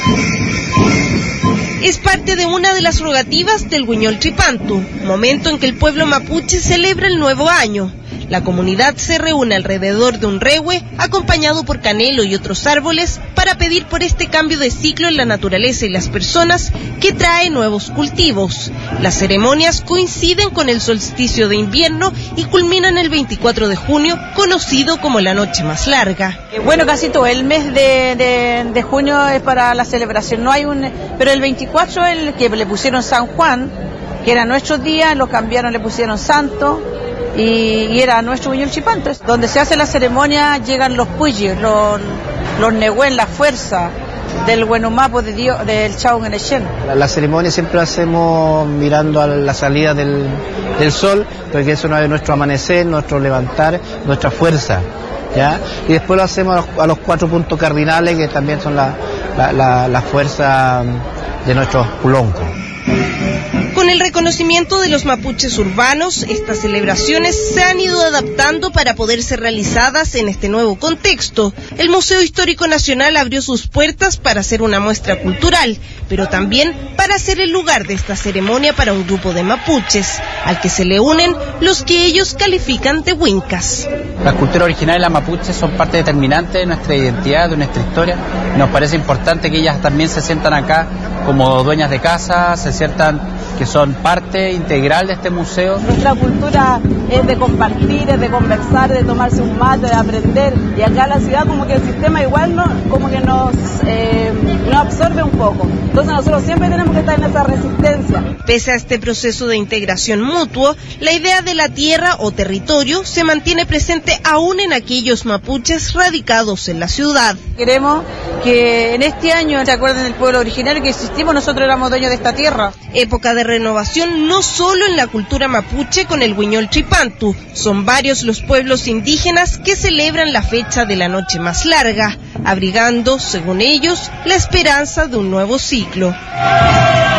Es parte de una de las rogativas del Huiñol Tripantu, momento en que el pueblo mapuche celebra el nuevo año. La comunidad se reúne alrededor de un rehue, acompañado por canelo y otros árboles, para pedir por este cambio de ciclo en la naturaleza y las personas que trae nuevos cultivos. Las ceremonias coinciden con el solsticio de invierno y culminan el 24 de junio, conocido como la noche más larga. Bueno, casi todo el mes de junio es para la celebración, pero el 24 el que le pusieron San Juan, que era nuestro día, lo cambiaron, le pusieron santo. Y era nuestro Huiñol Tripantu, donde se hace la ceremonia, llegan los puyes, los nehuén, la fuerza del Huenumapo de Dios, del Chaugenechen. La ceremonia siempre la hacemos mirando a la salida del sol, porque eso es nuestro amanecer, nuestro levantar, nuestra fuerza, ¿ya? Y después lo hacemos a los 4 puntos cardinales, que también son la fuerza de nuestros puloncos. Con el reconocimiento de los mapuches urbanos, estas celebraciones se han ido adaptando para poder ser realizadas en este nuevo contexto. El Museo Histórico Nacional abrió sus puertas para hacer una muestra cultural, pero también para ser el lugar de esta ceremonia para un grupo de mapuches, al que se le unen los que ellos califican de huincas. Las culturas originales de las mapuches son parte determinante de nuestra identidad, de nuestra historia. Nos parece importante que ellas también se sientan acá como dueñas de casa, se sientan que son parte integral de este museo. Nuestra cultura es de compartir, es de conversar, de tomarse un mate, de aprender. Y acá en la ciudad como que el sistema igual nos absorbe un poco. Entonces nosotros siempre tenemos que estar en esa resistencia. Pese a este proceso de integración mutuo, la idea de la tierra o territorio se mantiene presente aún en aquellos mapuches radicados en la ciudad. Queremos que en este año se acuerden del pueblo originario que existimos, nosotros éramos dueños de esta tierra. Época de renovación no solo en la cultura mapuche con el Huiñol Tripantu, son varios los pueblos indígenas que celebran la fecha de la noche más larga, abrigando, según ellos, la esperanza de un nuevo ciclo.